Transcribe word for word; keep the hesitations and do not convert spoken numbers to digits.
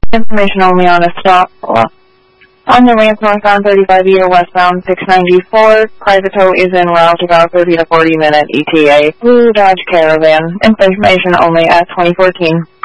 Information only on a stop. On the ramp northbound thirty-five E or westbound six ninety-four, private tow is en route about thirty to forty minute E T A. Blue Dodge Caravan. Information only at twenty fourteen.